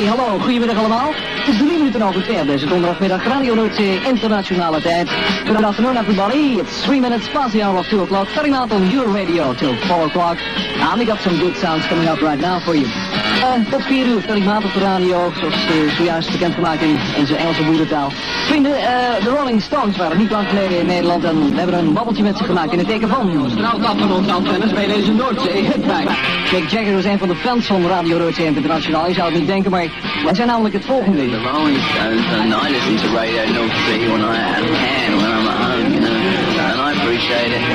hallo, goedemiddag allemaal. Het is 3 minuten over 2 deze donderdagmiddag, Radio Noordzee, internationale tijd. Good afternoon everybody, it's 3 minutes past the hour of 2 o'clock, starting out on your radio till 4 o'clock. And we got some good sounds coming up right now for you. Tot 4 uur, Ferry Maat op de radio, zoals zojuist bekendgemaakt in zijn Engelse moedertaal. Vrienden, de Rolling Stones waren niet lang geleden in Nederland en we hebben een babbeltje met ze gemaakt in het teken van straaltap van onze antennes bij deze Noordzee. Mick Jagger was een van de fans van Radio Noordzee Internationaal, je zou het niet denken, maar wij zijn namelijk het volgende. The Rolling Stones, and I listen to Radio North Sea when I can, when I'm at home, you know, and I appreciate it.